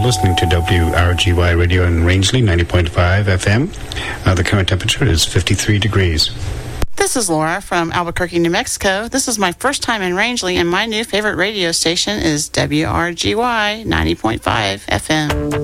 listening to WRGY Radio in Rangeley, 90.5 FM. The current temperature is 53 degrees. This is Laura from Albuquerque, New Mexico. This is my first time in Rangeley, and my new favorite radio station is WRGY 90.5 FM.